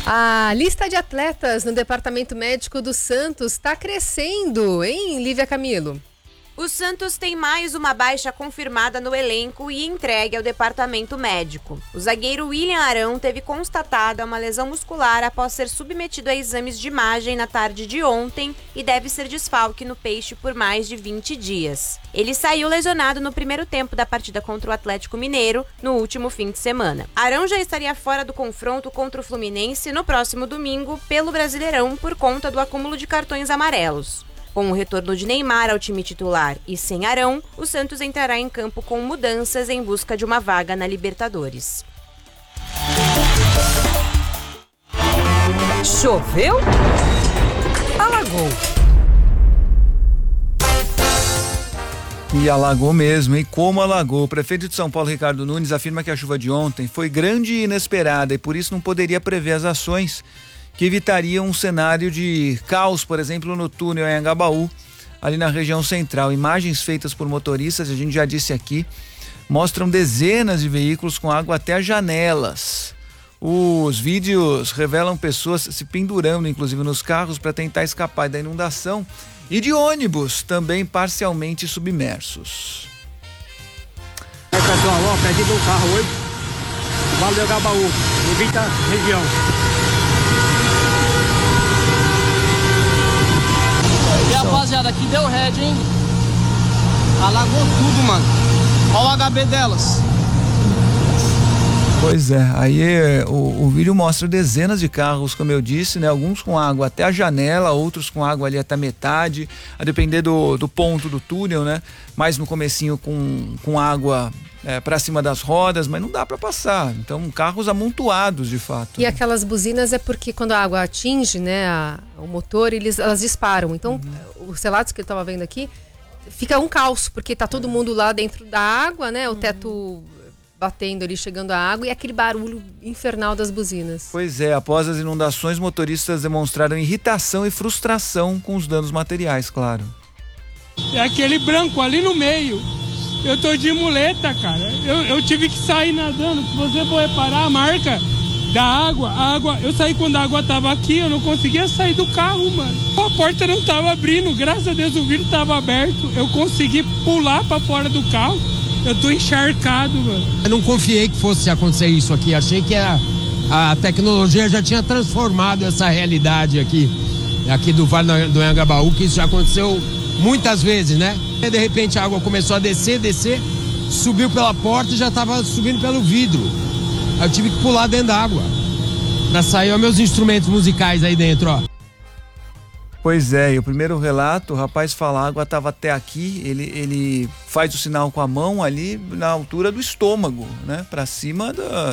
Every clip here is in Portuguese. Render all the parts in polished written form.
A lista de atletas no Departamento Médico do Santos está crescendo, hein, Lívia Camilo? O Santos tem mais uma baixa confirmada no elenco e entregue ao departamento médico. O zagueiro William Arão teve constatada uma lesão muscular após ser submetido a exames de imagem na tarde de ontem e deve ser desfalque no Peixe por mais de 20 dias. Ele saiu lesionado no primeiro tempo da partida contra o Atlético Mineiro no último fim de semana. Arão já estaria fora do confronto contra o Fluminense no próximo domingo pelo Brasileirão por conta do acúmulo de cartões amarelos. Com o retorno de Neymar ao time titular e sem Arão, o Santos entrará em campo com mudanças em busca de uma vaga na Libertadores. Choveu? Alagou. E alagou mesmo, e como alagou. O prefeito de São Paulo, Ricardo Nunes, afirma que a chuva de ontem foi grande e inesperada e por isso não poderia prever as ações que evitariam um cenário de caos, por exemplo, no túnel em Anhangabaú, ali na região central. Imagens feitas por motoristas, a gente já disse aqui, mostram dezenas de veículos com água até as janelas. Os vídeos revelam pessoas se pendurando, inclusive, nos carros para tentar escapar da inundação e de ônibus também parcialmente submersos. Pessoal, perdi do carro hoje, Vale do Anhangabaú, evita região. E rapaziada, aqui deu red, hein? Alagou tudo, mano. Olha o HB delas. Pois é, aí o vídeo mostra dezenas de carros, como eu disse, né? Alguns com água até a janela, outros com água ali até a metade, a depender do ponto do túnel, né? Mais no comecinho com água para cima das rodas, mas não dá para passar. Então, carros amontoados, de fato. E aquelas buzinas é porque quando a água atinge, né, o motor, elas disparam. Então, os relatos que eu estava vendo aqui, fica um caos, porque tá todo mundo lá dentro da água, né? O teto batendo ali, chegando a água, e aquele barulho infernal das buzinas. Pois é, após as inundações, motoristas demonstraram irritação e frustração com os danos materiais, claro. É aquele branco ali no meio. Eu tô de muleta, cara. Eu tive que sair nadando. Se você for reparar a marca da água, eu saí quando a água tava aqui, eu não conseguia sair do carro, mano. A porta não tava abrindo, graças a Deus o vidro tava aberto. Eu consegui pular pra fora do carro. Eu tô encharcado, mano. Eu não confiei que fosse acontecer isso aqui. Achei que a tecnologia já tinha transformado essa realidade aqui do Vale do Anhangabaú, que isso já aconteceu muitas vezes, né? E de repente a água começou a descer, subiu pela porta e já estava subindo pelo vidro. Aí eu tive que pular dentro da água para sair os meus instrumentos musicais aí dentro, ó. Pois é, e o primeiro relato, o rapaz fala, a água estava até aqui, ele faz o sinal com a mão ali na altura do estômago, né? Para cima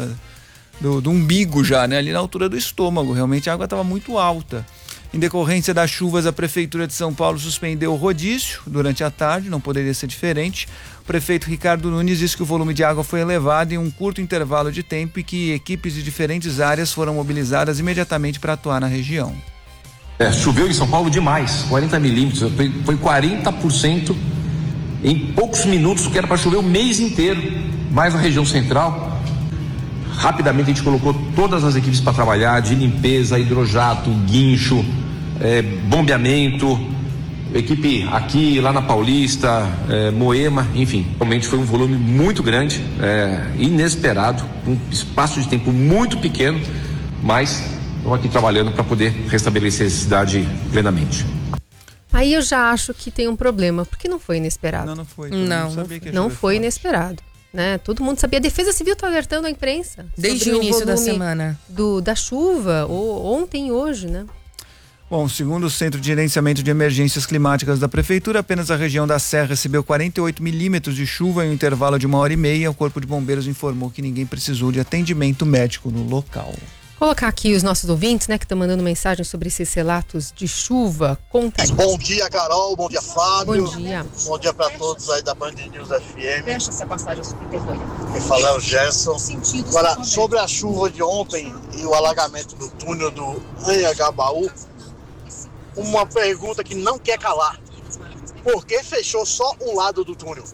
do umbigo já, né? Ali na altura do estômago, realmente a água estava muito alta. Em decorrência das chuvas, a Prefeitura de São Paulo suspendeu o rodízio durante a tarde, não poderia ser diferente. O prefeito Ricardo Nunes disse que o volume de água foi elevado em um curto intervalo de tempo e que equipes de diferentes áreas foram mobilizadas imediatamente para atuar na região. Choveu em São Paulo demais, 40 milímetros, foi 40% em poucos minutos, que era para chover o mês inteiro, mais na região central. Rapidamente a gente colocou todas as equipes para trabalhar, de limpeza, hidrojato, guincho, bombeamento, equipe aqui, lá na Paulista, Moema, enfim. Realmente foi um volume muito grande, inesperado, um espaço de tempo muito pequeno, mas estamos aqui trabalhando para poder restabelecer a cidade plenamente. Aí eu já acho que tem um problema, porque não foi inesperado. Não foi. Não foi inesperado. Né? Todo mundo sabia. A Defesa Civil está alertando a imprensa desde o início da semana da chuva, ontem e hoje, né? Bom, segundo o Centro de Gerenciamento de Emergências Climáticas da Prefeitura, apenas a região da Serra recebeu 48 milímetros de chuva em um intervalo de 1h30. O Corpo de Bombeiros informou que ninguém precisou de atendimento médico no local. Colocar aqui os nossos ouvintes, né, que estão mandando mensagem sobre esses relatos de chuva. Conta aí. Bom dia, Carol. Bom dia, Fábio. Bom dia. Bom dia para todos aí da Band News FM. Fecha essa passagem subterrânea. Quem fala é o Gerson. Agora, sobre a chuva de ontem e o alagamento do túnel do Anhangabaú, uma pergunta que não quer calar. Por que fechou só um lado do túnel?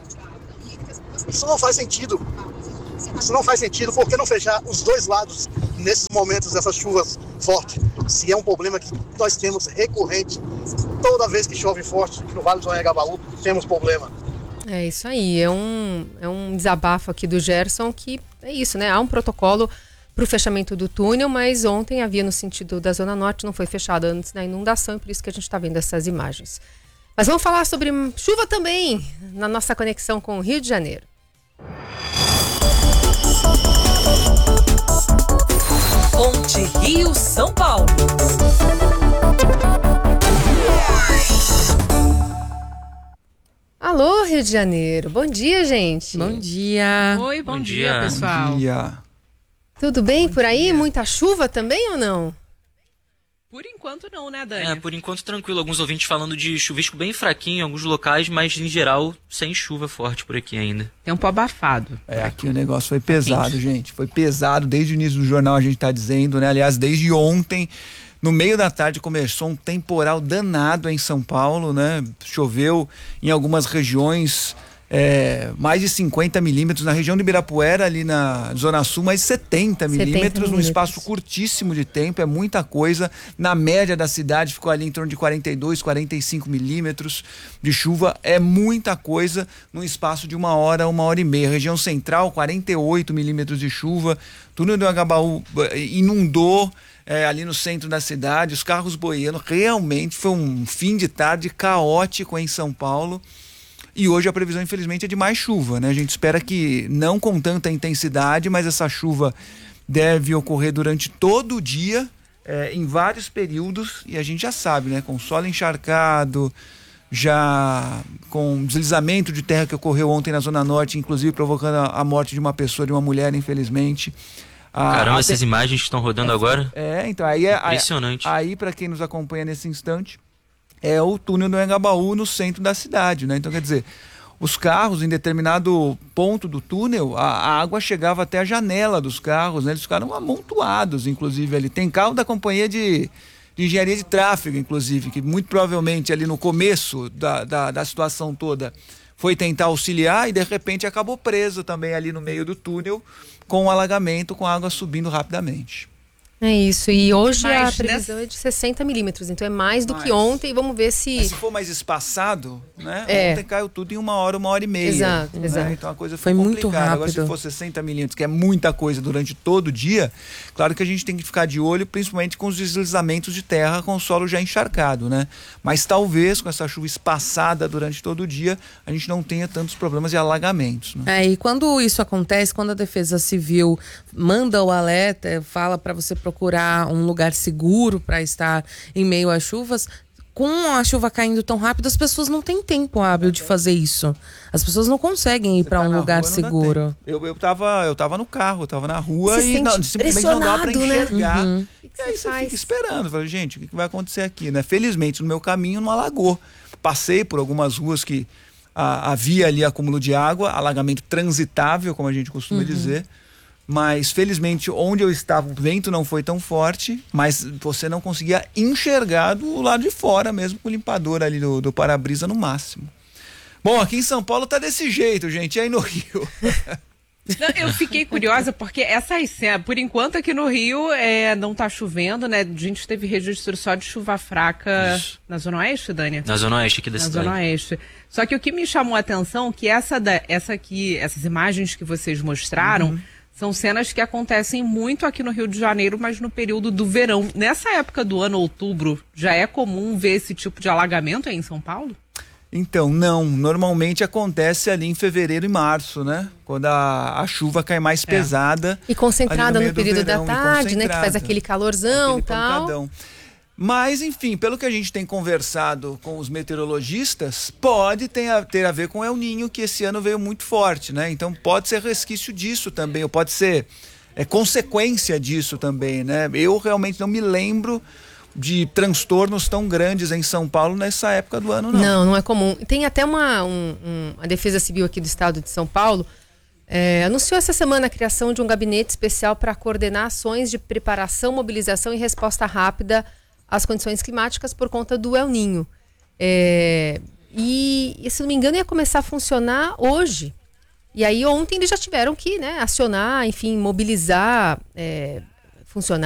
Isso não faz sentido. Isso não faz sentido. Por que não fechar os dois lados nesses momentos, essas chuvas fortes, se é um problema que nós temos recorrente, toda vez que chove forte no Vale do Anhangabaú, temos problema. É isso aí, é um desabafo aqui do Gerson que é isso, né? Há um protocolo para o fechamento do túnel, mas ontem havia no sentido da Zona Norte, não foi fechado antes da inundação, e por isso que a gente está vendo essas imagens. Mas vamos falar sobre chuva também, na nossa conexão com o Rio de Janeiro. Ponte Rio-São Paulo. Alô, Rio de Janeiro. Bom dia, gente. Bom dia. Oi, bom dia, pessoal. Bom dia. Tudo bem por aí? Muita chuva também ou não? Por enquanto não, né, Dani? Por enquanto tranquilo. Alguns ouvintes falando de chuvisco bem fraquinho em alguns locais, mas em geral sem chuva forte por aqui ainda. Tempo abafado. Aqui o negócio foi pesado, gente. Foi pesado desde o início do jornal, a gente tá dizendo, né? Aliás, desde ontem, no meio da tarde, começou um temporal danado em São Paulo, né? Choveu em algumas regiões mais de 50 milímetros. Na região de Ibirapuera, ali na Zona Sul, mais de 70 milímetros num espaço curtíssimo de tempo. É muita coisa. Na média da cidade ficou ali em torno de 42, 45 milímetros de chuva. É muita coisa num espaço de uma hora e meia. Região central, 48 milímetros de chuva. Túnel do Anhangabaú inundou ali no centro da cidade, os carros boiando. Realmente foi um fim de tarde caótico em São Paulo. E hoje a previsão, infelizmente, é de mais chuva, né? A gente espera que não com tanta intensidade, mas essa chuva deve ocorrer durante todo o dia, em vários períodos, e a gente já sabe, né? Com solo encharcado, já com deslizamento de terra que ocorreu ontem na Zona Norte, inclusive provocando a morte de uma pessoa, de uma mulher, infelizmente. Caramba, essas imagens que estão rodando agora? Então aí impressionante. Aí, para quem nos acompanha nesse instante, é o túnel do Anhangabaú no centro da cidade, né? Então, quer dizer, os carros, em determinado ponto do túnel, a água chegava até a janela dos carros, né? Eles ficaram amontoados, inclusive, ali. Tem carro da companhia de engenharia de tráfego, inclusive, que muito provavelmente ali no começo da situação toda foi tentar auxiliar e, de repente, acabou preso também ali no meio do túnel com o alagamento, com a água subindo rapidamente. É isso, e hoje a previsão é de 60 milímetros, então é mais do que ontem, e vamos ver se for mais espaçado, né? Ontem caiu tudo em uma hora e meia. Exato, né? exato. Então a coisa foi muito rápido. Agora, se for 60 milímetros, que é muita coisa durante todo o dia, claro que a gente tem que ficar de olho, principalmente com os deslizamentos de terra com o solo já encharcado, né? Mas talvez com essa chuva espaçada durante todo o dia, a gente não tenha tantos problemas de alagamentos, né? E quando isso acontece, quando a Defesa Civil manda o alerta, fala para você procurar um lugar seguro para estar em meio às chuvas, com a chuva caindo tão rápido, as pessoas não têm tempo hábil de fazer isso. As pessoas não conseguem ir para um lugar seguro. Eu tava no carro, eu tava na rua e simplesmente não dá para né? enxergar. E aí você fica esperando, fala, gente, o que vai acontecer aqui, né? Felizmente, no meu caminho não alagou. Passei por algumas ruas que havia ali acúmulo de água, alagamento transitável, como a gente costuma dizer. Mas, felizmente, onde eu estava, o vento não foi tão forte, mas você não conseguia enxergar do lado de fora mesmo, com o limpador ali do para-brisa no máximo. Bom, aqui em São Paulo tá desse jeito, gente, e aí no Rio? Não, eu fiquei curiosa porque por enquanto aqui no Rio não tá chovendo, né? A gente teve registro só de chuva fraca na Zona Oeste, Dani? Na Zona Oeste aqui da cidade. Na Zona Oeste. Só que o que me chamou a atenção é que essas imagens que vocês mostraram são cenas que acontecem muito aqui no Rio de Janeiro, mas no período do verão. Nessa época do ano, outubro, já é comum ver esse tipo de alagamento aí em São Paulo? Então, não. Normalmente acontece ali em fevereiro e março, né? Quando a chuva cai mais pesada. E concentrada no período da tarde, né? Que faz aquele calorzão e tal. Mas, enfim, pelo que a gente tem conversado com os meteorologistas, pode ter a ver com El Niño, que esse ano veio muito forte, né? Então pode ser resquício disso também, ou pode ser consequência disso também, né? Eu realmente não me lembro de transtornos tão grandes em São Paulo nessa época do ano, não. Não é comum. Tem até a Defesa Civil aqui do estado de São Paulo anunciou essa semana a criação de um gabinete especial para coordenar ações de preparação, mobilização e resposta rápida às condições climáticas por conta do El Niño. E se não me engano, ia começar a funcionar hoje. E aí ontem eles já tiveram que acionar, enfim, mobilizar funcionar.